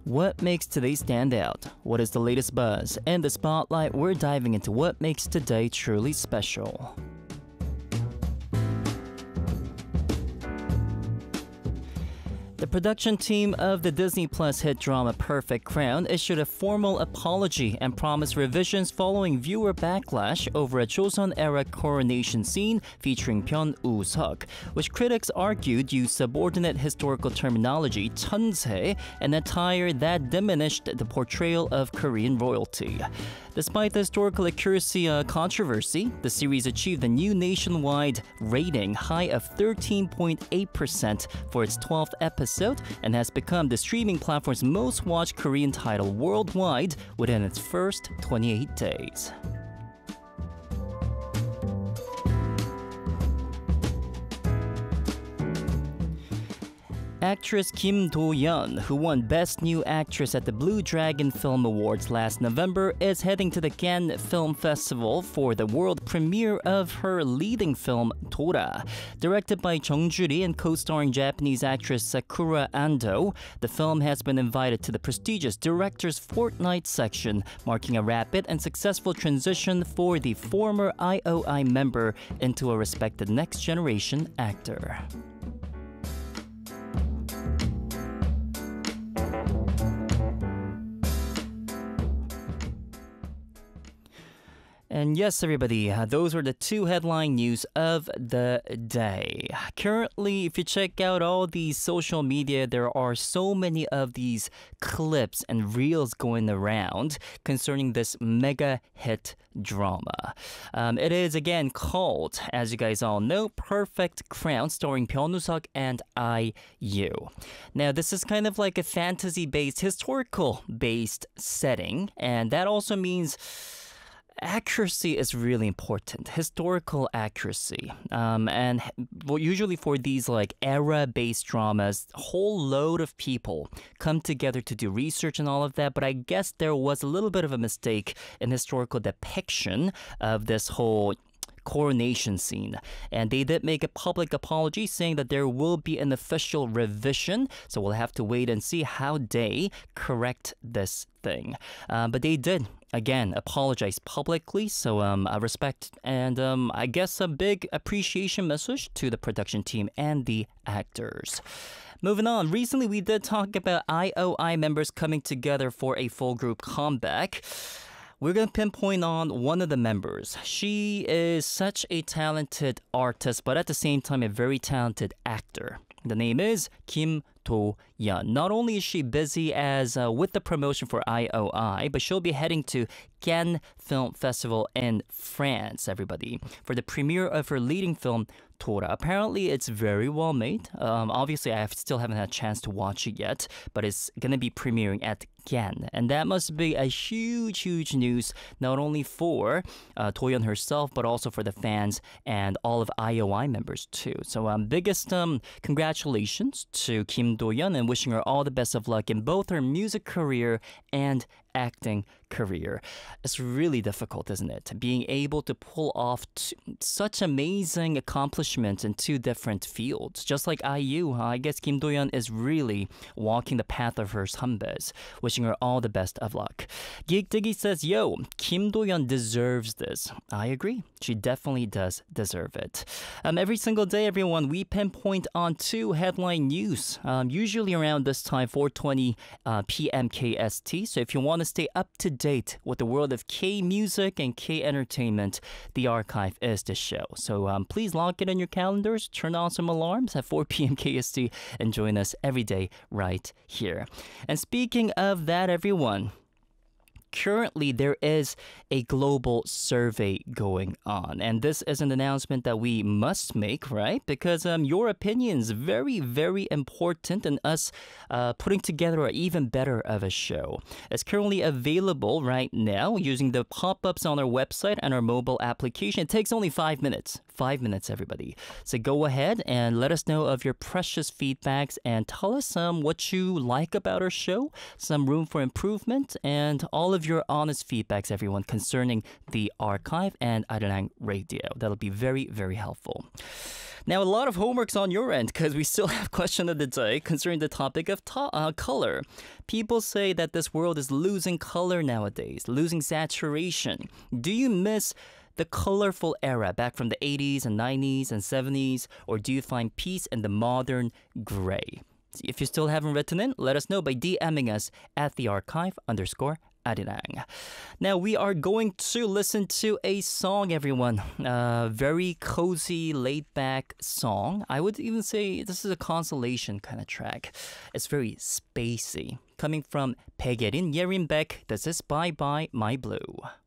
What makes today stand out? What is the latest buzz? In the spotlight, we're diving into what makes today truly special. The production team of the Disney Plus hit drama Perfect Crown issued a formal apology and promised revisions following viewer backlash over a Joseon-era coronation scene featuring Byun Woo-seok, which critics argued used subordinate historical terminology "천세," an attire that diminished the portrayal of Korean royalty. Despite the historical accuracy controversy, the series achieved a new nationwide rating high of 13.8% for its 12th episode and has become the streaming platform's most watched Korean title worldwide within its first 28 days. Actress Kim Do-yeon, who won Best New Actress at the Blue Dragon Film Awards last November, is heading to the Cannes Film Festival for the world premiere of her leading film, Dora. Directed by Jung Juri and co-starring Japanese actress Sakura Ando, the film has been invited to the prestigious Directors Fortnight section, marking a rapid and successful transition for the former IOI member into a respected next-generation actor. And yes, everybody, those were the two headline news of the day. Currently, if you check out all these social media, there are so many of these clips and reels going around concerning this mega hit drama. It is, again, called, as you guys all know, Perfect Crown, starring Byun Woo-seok and IU. Now, this is kind of like a fantasy-based, historical-based setting, and that also means accuracy is really important, historical accuracy. And usually for these like era-based dramas, a whole load of people come together to do research and all of that, but I guess there was a little bit of a mistake in historical depiction of this whole coronation scene, and they did make a public apology saying that there will be an official revision, so we'll have to wait and see how they correct this thing. But they did again apologize publicly, so I respect and I guess a big appreciation message to the production team and the actors. Moving on, recently we did talk about IOI members coming together for a full group comeback. We're going to pinpoint on one of the members. She is such a talented artist, but at the same time, a very talented actor. The name is Kim Do-yeon. Not only is she busy as with the promotion for IOI, but she'll be heading to Cannes Film Festival in France, everybody, for the premiere of her leading film, Dora. Apparently, it's very well made. Obviously, I still haven't had a chance to watch it yet, but it's going to be premiering at Cannes. And that must be a huge, huge news, not only for Do-yeon herself, but also for the fans and all of IOI members, too. So, biggest congratulations to Kim Do-yeon and wishing her all the best of luck in both her music career and acting career. It's really difficult, isn't it? Being able to pull off such amazing accomplishments in two different fields. Just like IU, I guess Kim Do-yeon is really walking the path of her 선배s. Wishing her all the best of luck. Geek Diggy says, yo, Kim Do-yeon deserves this. I agree. She definitely does deserve it. Every single day, everyone, we pinpoint on two headline news, usually around this time, 4:20 p.m. KST. So if you want to stay up to date with the world of K-music and K-entertainment, the archive is the show. So please lock it in your calendars, turn on some alarms at 4 p.m. KST, and join us every day right here. And speaking of that, everyone, currently, there is a global survey going on, and this is an announcement that we must make, right? Because your opinion is very, very important in us putting together an even better of a show. It's currently available right now using the pop-ups on our website and our mobile application. It takes only 5 minutes. 5 minutes, everybody. So go ahead and let us know of your precious feedbacks and tell us what you like about our show, some room for improvement, and all of your honest feedbacks, everyone, concerning the archive and Arirang Radio. That'll be very, very helpful. Now, a lot of homework's on your end because we still have question of the day concerning the topic of color. People say that this world is losing color nowadays, losing saturation. Do you miss the colorful era back from the 80s and 90s and 70s, or do you find peace in the modern gray? If you still haven't written in, let us know by DMing us at @thearchive_Arirang. Now we are going to listen to a song, everyone. Very cozy, laid-back song. I would even say this is a consolation kind of track. It's very spacey. Coming from Baekyerin, Yerin Baek, this is Bye Bye My Blue.